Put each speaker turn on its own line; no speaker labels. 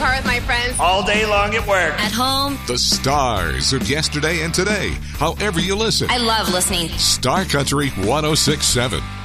car with my friends.
All day long at work.
At home.
The stars of yesterday and today. However you listen.
I love listening.
Star Country 106.7.